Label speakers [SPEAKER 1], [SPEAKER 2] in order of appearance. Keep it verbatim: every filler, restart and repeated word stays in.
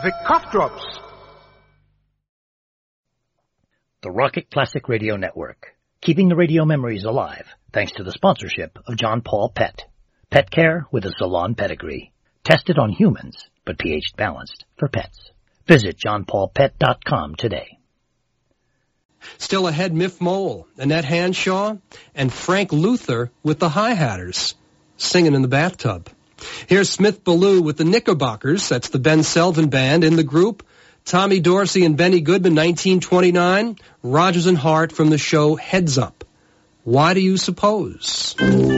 [SPEAKER 1] Vic Cough Drops.
[SPEAKER 2] The Rocket Classic Radio Network, keeping the radio memories alive thanks to the sponsorship of John Paul Pet. Pet care with a salon pedigree. Tested on humans, but pH balanced for pets. Visit john paul pet dot com today.
[SPEAKER 3] Still ahead, Miff Mole, Annette Hanshaw, and Frank Luther with the Hi-Hatters, singing in the bathtub. Here's Smith Ballou with the Knickerbockers. That's the Ben Selvin Band in the group. Tommy Dorsey and Benny Goodman, nineteen twenty-nine. Rodgers and Hart from the show Heads Up. Why do you suppose?